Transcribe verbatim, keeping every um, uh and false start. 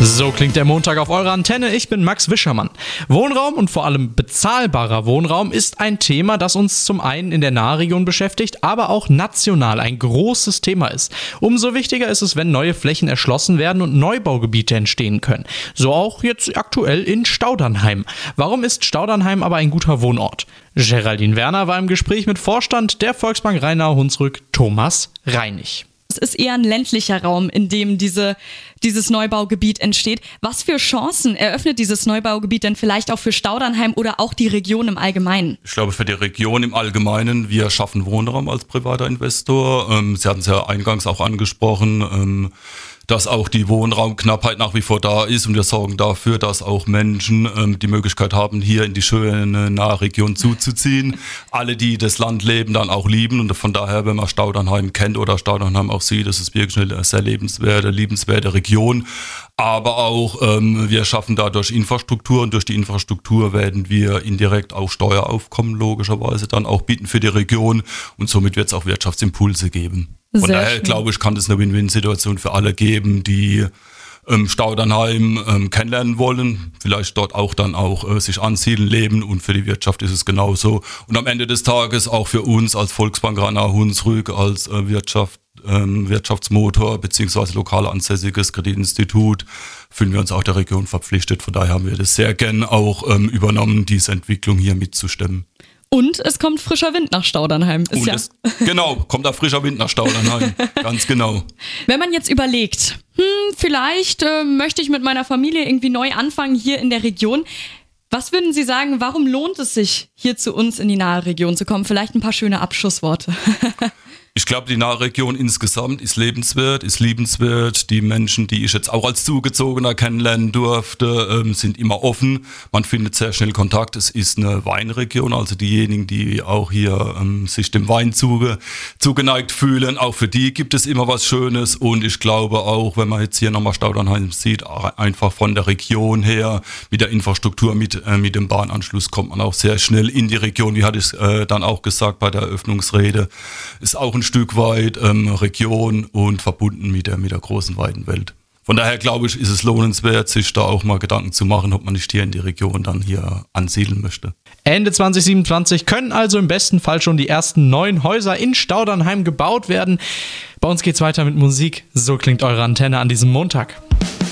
So klingt der Montag auf eurer Antenne. Ich bin Max Wischermann. Wohnraum und vor allem bezahlbarer Wohnraum ist ein Thema, das uns zum einen in der Nahregion beschäftigt, aber auch national ein großes Thema ist. Umso wichtiger ist es, wenn neue Flächen erschlossen werden und Neubaugebiete entstehen können. So auch jetzt aktuell in Staudernheim. Warum ist Staudernheim aber ein guter Wohnort? Geraldine Werner war im Gespräch mit Vorstand der Volksbank Rhein-Nahe-Hunsrück, Thomas Reinig. Es ist eher ein ländlicher Raum, in dem diese, dieses Neubaugebiet entsteht. Was für Chancen eröffnet dieses Neubaugebiet denn vielleicht auch für Staudernheim oder auch die Region im Allgemeinen? Ich glaube, für die Region im Allgemeinen, wir schaffen Wohnraum als privater Investor. Ähm, Sie hatten es ja eingangs auch angesprochen, ähm, dass auch die Wohnraumknappheit nach wie vor da ist und wir sorgen dafür, dass auch Menschen ähm, die Möglichkeit haben, hier in die schöne Nahregion zuzuziehen. Alle, die das Land leben, dann auch lieben und von daher, wenn man Staudernheim kennt oder Staudernheim auch sieht, das ist wirklich eine sehr lebenswerte, liebenswerte Region. Aber auch ähm, wir schaffen dadurch Infrastruktur und durch die Infrastruktur werden wir indirekt auch Steueraufkommen logischerweise dann auch bieten für die Region und somit wird es auch Wirtschaftsimpulse geben. Von Sehr daher schön. glaube ich, kann das eine Win-Win-Situation für alle geben, die ähm, Staudernheim ähm, kennenlernen wollen, vielleicht dort auch dann auch äh, sich ansiedeln, leben und für die Wirtschaft ist es genauso. Und am Ende des Tages auch für uns als Volksbank Rhein-Nahe-Hunsrück, als äh, Wirtschaft, ähm, Wirtschaftsmotor beziehungsweise lokal ansässiges Kreditinstitut fühlen wir uns auch der Region verpflichtet. Von daher haben wir das sehr gern auch ähm, übernommen, diese Entwicklung hier mitzustemmen. Und es kommt frischer Wind nach Staudernheim. Ist Und ja es, genau, kommt da frischer Wind nach Staudernheim, ganz genau. Wenn man jetzt überlegt, hm, vielleicht äh, möchte ich mit meiner Familie irgendwie neu anfangen hier in der Region. Was würden Sie sagen, warum lohnt es sich, hier zu uns in die nahe Region zu kommen? Vielleicht ein paar schöne Abschlussworte. Ich glaube, die Nahregion insgesamt ist lebenswert, ist liebenswert. Die Menschen, die ich jetzt auch als Zugezogener kennenlernen durfte, ähm, sind immer offen. Man findet sehr schnell Kontakt. Es ist eine Weinregion, also diejenigen, die auch hier ähm, sich dem Wein zuge, zugeneigt fühlen, auch für die gibt es immer was Schönes. Und ich glaube auch, wenn man jetzt hier nochmal Staudernheim sieht, einfach von der Region her, mit der Infrastruktur, mit, äh, mit dem Bahnanschluss kommt man auch sehr schnell in die Region. Wie hatte ich es äh, dann auch gesagt bei der Eröffnungsrede, ist auch ein Stück weit ähm, Region und verbunden mit der, mit der großen, weiten Welt. Von daher glaube ich, ist es lohnenswert, sich da auch mal Gedanken zu machen, ob man nicht hier in die Region dann hier ansiedeln möchte. Ende zwanzig siebenundzwanzig können also im besten Fall schon die ersten neun Häuser in Staudernheim gebaut werden. Bei uns geht's weiter mit Musik. So klingt eure Antenne an diesem Montag.